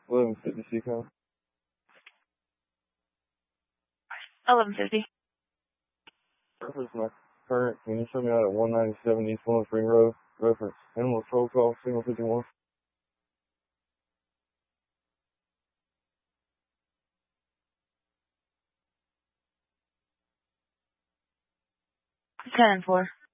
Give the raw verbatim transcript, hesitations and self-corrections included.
eleven fifty C C O M. eleven fifty. Reference my current. Can you show me out at one ninety-seven East One Spring Road? Reference animal control call, signal fifty-one. ten and four.